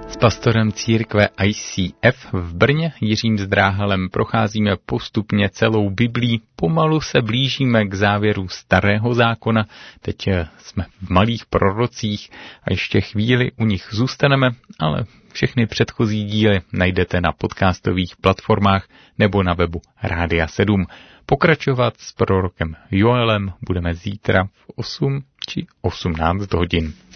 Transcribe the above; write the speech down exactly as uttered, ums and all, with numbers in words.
S pastorem církve I C F v Brně Jiřím Zdráhalem procházíme postupně celou Biblí, pomalu se blížíme k závěru Starého zákona, teď jsme v malých prorocích a ještě chvíli u nich zůstaneme, ale všechny předchozí díly najdete na podcastových platformách nebo na webu Rádia sedm. Pokračovat s prorokem Joelem budeme zítra v osm či osmnáct hodin.